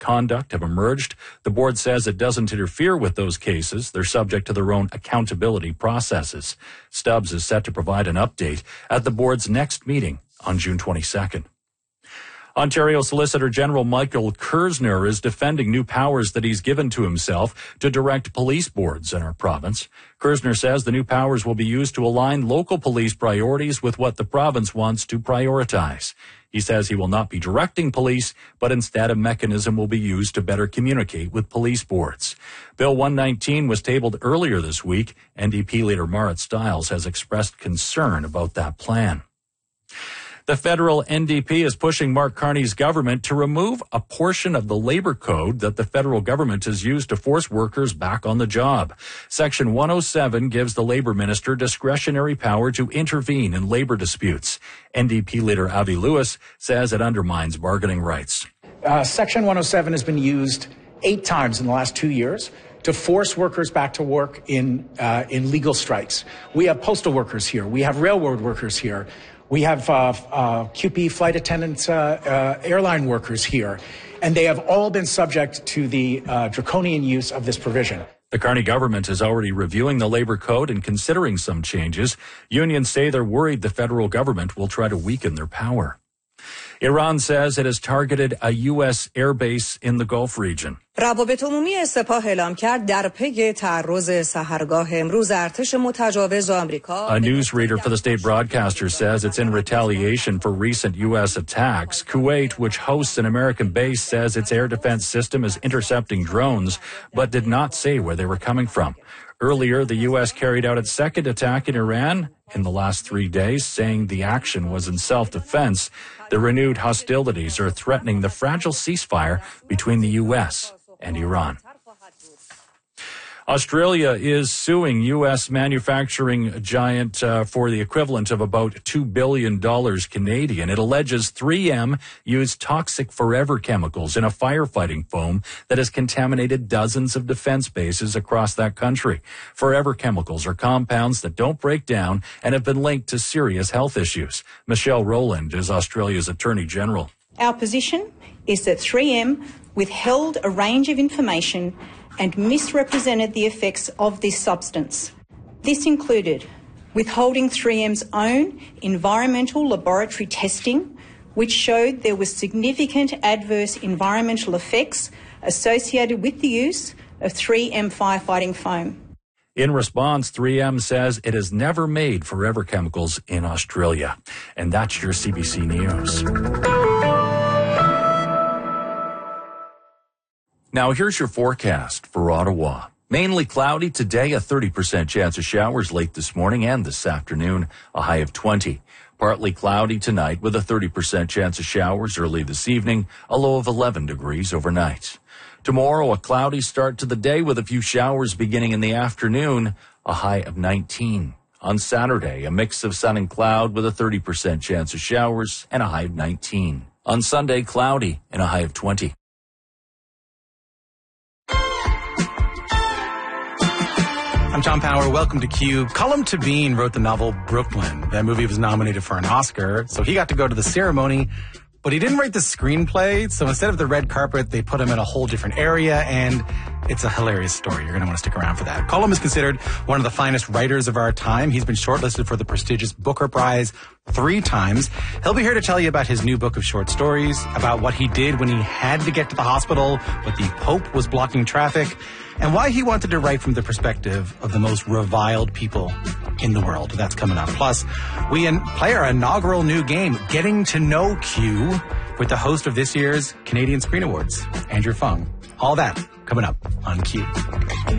conduct have emerged. The board says it doesn't interfere with those cases. They're subject to their own accountability processes. Stubbs is set to provide an update at the board's next meeting on June 22nd. Ontario Solicitor General Michael Kersner is defending new powers that he's given to himself to direct police boards in our province. Kersner says the new powers will be used to align local police priorities with what the province wants to prioritize. He says he will not be directing police, but instead a mechanism will be used to better communicate with police boards. Bill 119 was tabled earlier this week. NDP leader Marit Stiles has expressed concern about that plan. The federal NDP is pushing Mark Carney's government to remove a portion of the labor code that the federal government has used to force workers back on the job. Section 107 gives the labor minister discretionary power to intervene in labor disputes. NDP leader Avi Lewis says it undermines bargaining rights. Section 107 has been used 8 times in the last 2 years to force workers back to work in legal strikes. We have postal workers here. We have railroad workers here. We have QP flight attendants, airline workers here, and they have all been subject to the draconian use of this provision. The Carney government is already reviewing the labor code and considering some changes. Unions say they're worried the federal government will try to weaken their power. Iran says it has targeted a U.S. airbase in the Gulf region. روابط عمومی سپاه اعلام کرد در پی تعرض سحرگاه امروز ارتش متجاوز آمریکا. A newsreader for the state broadcaster says it's in retaliation for recent U.S. attacks. Kuwait, which hosts an American base, says its air defense system is intercepting drones, but did not say where they were coming from. Earlier, the U.S. carried out its second attack in Iran in the last 3 days, saying the action was in self-defense. The renewed hostilities are threatening the fragile ceasefire between the U.S. and Iran. Australia is suing U.S. manufacturing giant for the equivalent of about $2 billion Canadian. It alleges 3M used toxic forever chemicals in a firefighting foam that has contaminated dozens of defense bases across that country. Forever chemicals are compounds that don't break down and have been linked to serious health issues. Michelle Rowland is Australia's Attorney General. Our position is that 3M withheld a range of information and misrepresented the effects of this substance. This included withholding 3M's own environmental laboratory testing, which showed there were significant adverse environmental effects associated with the use of 3M firefighting foam. In response, 3M says it has never made forever chemicals in Australia. And that's your CBC News. Now, here's your forecast for Ottawa. Mainly cloudy today, a 30% chance of showers late this morning and this afternoon, a high of 20. Partly cloudy tonight with a 30% chance of showers early this evening, a low of 11 degrees overnight. Tomorrow, a cloudy start to the day with a few showers beginning in the afternoon, a high of 19. On Saturday, a mix of sun and cloud with a 30% chance of showers and a high of 19. On Sunday, cloudy and a high of 20. I'm John Power. Welcome to Cube. Colm Tóibín wrote the novel Brooklyn. That movie was nominated for an Oscar, so he got to go to the ceremony, but he didn't write the screenplay, so instead of the red carpet, they put him in a whole different area, and it's a hilarious story. You're going to want to stick around for that. Colm is considered one of the finest writers of our time. He's been shortlisted for the prestigious Booker Prize 3 times. He'll be here to tell you about his new book of short stories, about what he did when he had to get to the hospital, but the Pope was blocking traffic, and why he wanted to write from the perspective of the most reviled people in the world. That's coming up. Plus, we play our inaugural new game, Getting to Know Q, with the host of this year's Canadian Screen Awards, Andrew Fung. All that coming up on Q.